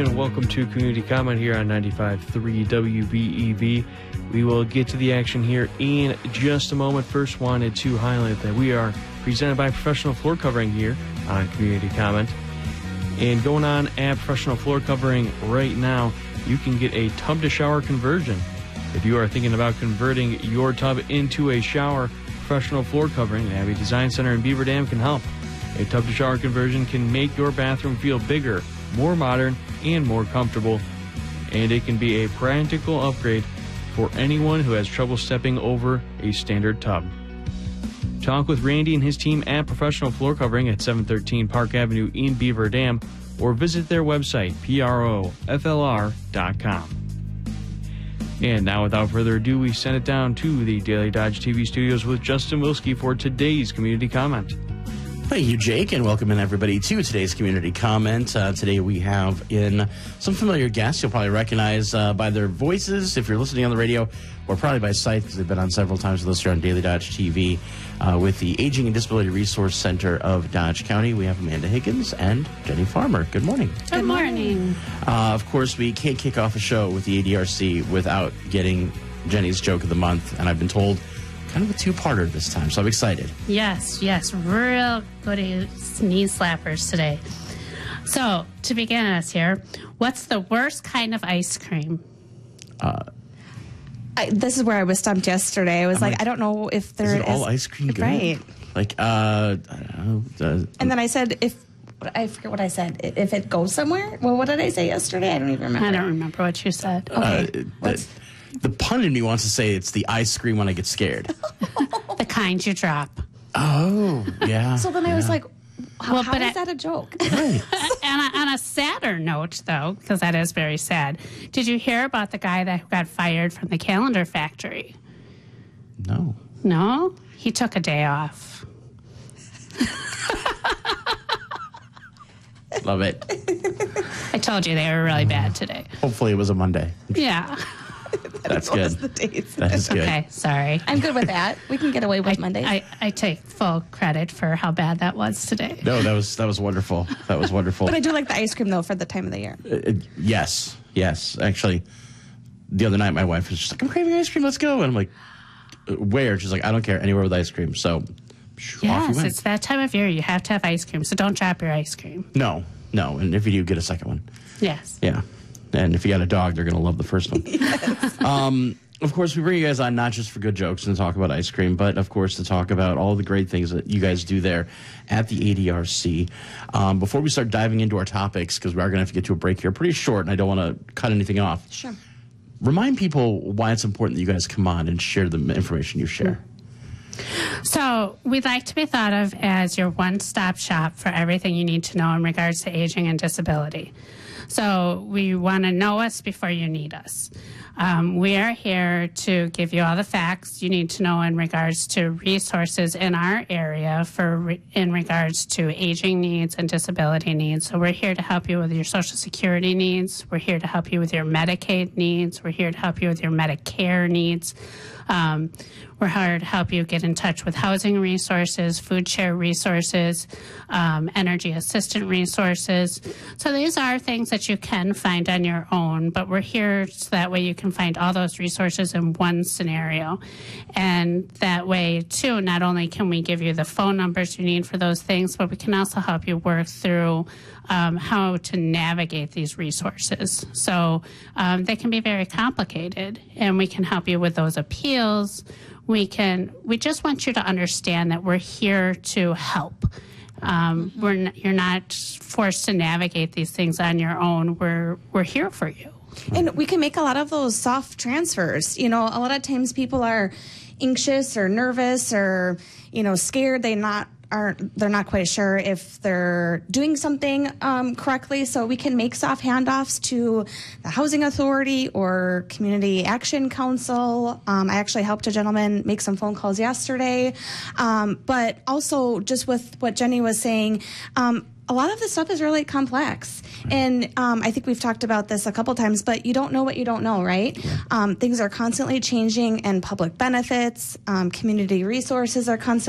and welcome to Community Comment here on 95.3 WBEV. We will get to the action here in just a moment. First, wanted to highlight that we are presented by Professional Floor Covering here on Community Comment. And going on at Professional Floor Covering right now, you can get a tub-to-shower conversion. If you are thinking about converting your tub into a shower, Professional Floor Covering at Abbey Design Center in Beaver Dam can help. A tub-to-shower conversion can make your bathroom feel bigger, more modern, and more comfortable. And it can be a practical upgrade for anyone who has trouble stepping over a standard tub. Talk with Randy and his team at Professional Floor Covering at 713 Park Avenue in Beaver Dam, or visit their website, proflr.com. And now, without further ado, we send it down to the Daily Dodge TV studios with Justin Wilski for today's Community Comment. Thank you, Jake, and welcome in everybody to today's Community Comment. Today we have in some familiar guests you'll probably recognize by their voices if you're listening on the radio, or probably by sight because they've been on several times with us here on Daily Dodge TV with the Aging and Disability Resource Center of Dodge County. We have Amanda Higgins and Jenny Farmer. Good morning. Good morning. Of course, we can't kick off a show with the ADRC without getting Jenny's Joke of the Month, and I've been told kind of a two-parter this time, so I'm excited. Yes, real good sneeze slappers today. So, to begin us here, what's the worst kind of ice cream? This is where I was stumped yesterday. I was like, I don't know if there is all ice cream good? Right. Like, I don't know. And then I said, I forget what I said. If it goes somewhere? Well, what did I say yesterday? I don't even remember. I don't remember what you said. Okay. The pun in me wants to say it's the I scream when I get scared. The kind you drop. Oh, yeah. So then I was like, how is that a joke? Right. And on a sadder note, though, because that is very sad, did you hear about the guy that got fired from the calendar factory? No. No? He took a day off. Love it. I told you they were really bad today. Hopefully it was a Monday. Yeah. That's good. The days. That is good. Okay, sorry. I'm good with that. We can get away with Mondays. I take full credit for how bad that was today. No, that was wonderful. That was wonderful. But I do like the ice cream, though, for the time of the year. Yes. Actually, the other night my wife was just like, I'm craving ice cream, let's go. And I'm like, where? She's like, I don't care, anywhere with ice cream. So off we Yes, went. it's that time of year. You have to have ice cream, so don't drop your ice cream. No. And if you do, get a second one. Yes. Yeah. And if you got a dog, they're going to love the first one. Yes. Of course, we bring you guys on not just for good jokes and talk about ice cream, but, of course, to talk about all the great things that you guys do there at the ADRC. Before we start diving into our topics, because we are going to have to get to a break here pretty short, and I don't want to cut anything off. Sure. Remind people why it's important that you guys come on and share the information you share. So we'd like to be thought of as your one-stop shop for everything you need to know in regards to aging and disability. So we want to know us before you need us. We are here to give you all the facts you need to know in regards to resources in our area in regards to aging needs and disability needs. So we're here to help you with your Social Security needs. We're here to help you with your Medicaid needs. We're here to help you with your Medicare needs. We're here to help you get in touch with housing resources, food share resources, energy assistant resources. So these are things that you can find on your own, but we're here so that way you can find all those resources in one scenario. And that way, too, not only can we give you the phone numbers you need for those things, but we can also help you work through how to navigate these resources. So they can be very complicated, and we can help you with those appeals. We just want you to understand that we're here to help. You're not forced to navigate these things on your own. We're here for you. And we can make a lot of those soft transfers. You know, a lot of times people are anxious or nervous or, scared. They're not quite sure if they're doing something correctly. So we can make soft handoffs to the Housing Authority or Community Action Council. I actually helped a gentleman make some phone calls yesterday. But also just with what Jenny was saying, a lot of this stuff is really complex. And I think we've talked about this a couple times, but you don't know what you don't know, right? Things are constantly changing, and public benefits, community resources are constantly